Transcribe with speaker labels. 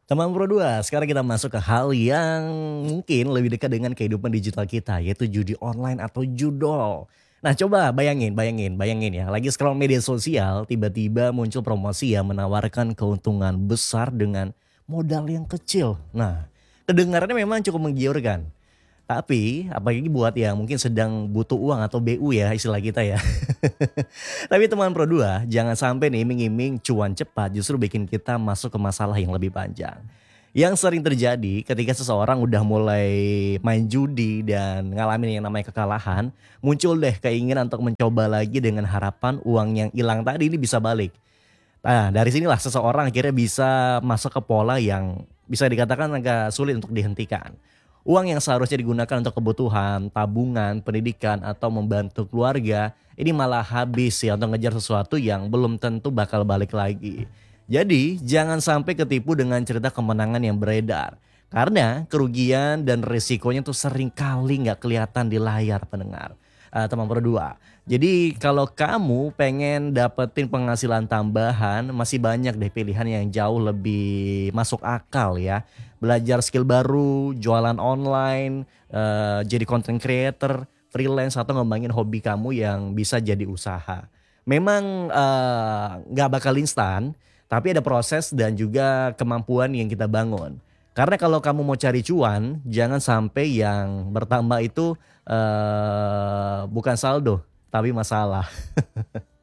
Speaker 1: Teman Pro 2, sekarang kita masuk ke hal yang mungkin lebih dekat dengan kehidupan digital kita, yaitu judi online atau judol. Nah, coba bayangin ya, lagi scroll media sosial, tiba-tiba muncul promosi yang menawarkan keuntungan besar dengan modal yang kecil. Nah, kedengarannya memang cukup menggiurkan. Tapi, apalagi buat yang mungkin sedang butuh uang atau BU ya istilah kita ya. Tapi teman Pro 2, jangan sampai nih iming-iming cuan cepat justru bikin kita masuk ke masalah yang lebih panjang. Yang sering terjadi ketika seseorang udah mulai main judi dan ngalamin yang namanya kekalahan, muncul deh keinginan untuk mencoba lagi dengan harapan uang yang hilang tadi ini bisa balik. Nah, dari sinilah seseorang akhirnya bisa masuk ke pola yang bisa dikatakan agak sulit untuk dihentikan. Uang yang seharusnya digunakan untuk kebutuhan, tabungan, pendidikan, atau membantu keluarga, ini malah habis ya untuk ngejar sesuatu yang belum tentu bakal balik lagi. Jadi, jangan sampai ketipu dengan cerita kemenangan yang beredar. Karena kerugian dan risikonya tuh sering kali nggak kelihatan di layar pendengar. Teman berdua. Jadi kalau kamu pengen dapetin penghasilan tambahan, masih banyak deh pilihan yang jauh lebih masuk akal ya. Belajar skill baru, jualan online, jadi content creator, freelance atau ngembangin hobi kamu yang bisa jadi usaha. Memang nggak bakal instan, tapi ada proses dan juga kemampuan yang kita bangun. Karena kalau kamu mau cari cuan, jangan sampai yang bertambah itu bukan saldo, tapi masalah.